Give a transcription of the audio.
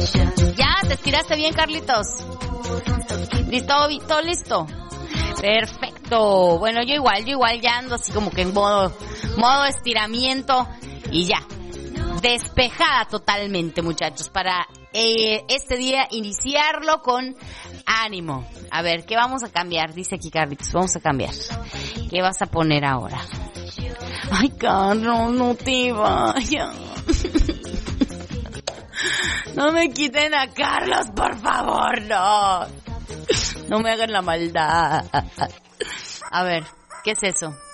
¿Ya? ¿Te estiraste bien, Carlitos? ¿Listo? ¿Todo listo? Perfecto. Bueno, yo igual ya ando así como que en modo estiramiento y ya. Despejada totalmente, muchachos, para este día iniciarlo con ánimo. A ver, ¿qué vamos a cambiar? Dice aquí Carlitos, vamos a cambiar. ¿Qué vas a poner ahora? Ay, Carlos, no te vayas. No me quiten a Carlos, por favor, no. No me hagan la maldad. A ver, ¿qué es eso?